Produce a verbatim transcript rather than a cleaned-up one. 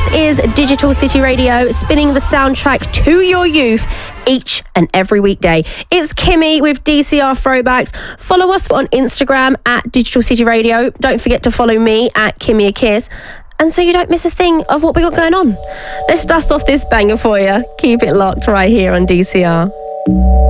This is Digital City Radio, spinning the soundtrack to your youth each and every weekday. It's Kimmy with D C R Throwbacks. Follow us on Instagram at Digital City Radio. Don't forget to follow me at Kimmy a Kiss. And so you don't miss a thing of what we got going on. Let's dust off this banger for you. Keep it locked right here on D C R.